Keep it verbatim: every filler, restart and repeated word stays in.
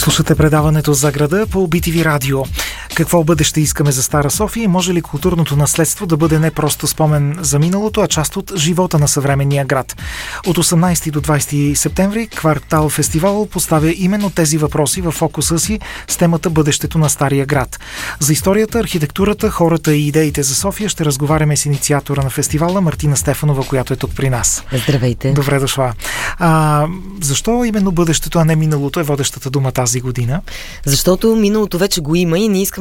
Слушате предаването за града по Би Ти Ви радио. Какво бъдеще искаме за Стара София и може ли културното наследство да бъде не просто спомен за миналото, а част от живота на съвременния град? От осемнайсети до двайсети септември Квартал Фестивал поставя именно тези въпроси в фокуса си с темата бъдещето на Стария град. За историята, архитектурата, хората и идеите за София ще разговаряме с инициатора на фестивала Мартина Стефанова, която е тук при нас. Здравейте. Добре дошла. А, защо именно бъдещето, а не миналото е водещата дума тази година? Защото миналото вече го има и не искам